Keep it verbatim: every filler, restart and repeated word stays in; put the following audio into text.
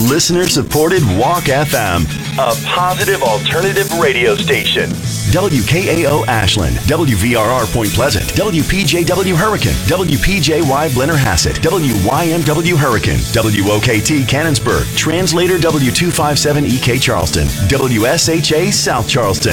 Listener-supported Walk F M, a positive alternative radio station. W K A O Ashland, W V R R Point Pleasant, W P J W Hurricane, W P J Y Blennerhassett, W Y M W Hurricane, W O K T Cannonsburg, Translator W two fifty-seven E K Charleston, W S H A South Charleston,